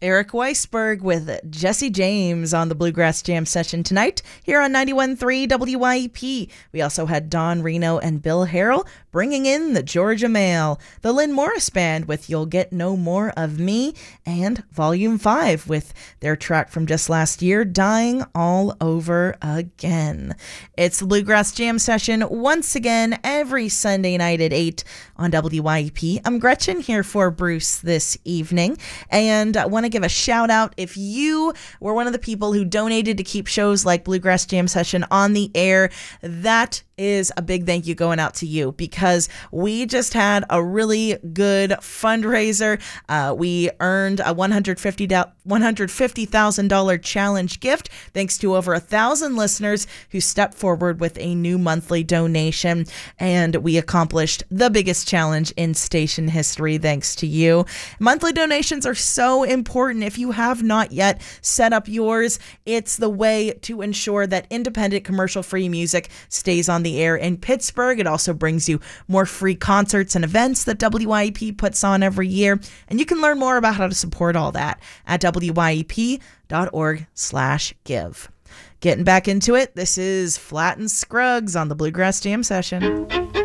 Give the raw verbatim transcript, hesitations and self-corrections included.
Eric Weisberg with Jesse James on the Bluegrass Jam session tonight here on ninety-one point three W Y E P. We also had Don Reno and Bill Harrell bringing in the Georgia Mail, the Lynn Morris Band with You'll Get No More of Me, and Volume five with their track from just last year, Dying All Over Again. It's the Bluegrass Jam session once again every Sunday night at eight on W Y E P. I'm Gretchen here for Bruce this evening, and I want to give a shout out if you were one of the people who donated to keep shows like Bluegrass Jam Session on the air. That is a big thank you going out to you, because we just had a really good fundraiser. Uh, we earned a one hundred fifty thousand dollars challenge gift thanks to over a thousand listeners who stepped forward with a new monthly donation, and we accomplished the biggest challenge in station history thanks to you. Monthly donations are so important. If you have not yet set up yours, it's the way to ensure that independent commercial-free music stays on the air in Pittsburgh. It also brings you more free concerts and events that W Y E P puts on every year, and you can learn more about how to support all that at W Y E P dot org slash give. Getting back into it, this is Flatt and Scruggs on the Bluegrass Jam Session.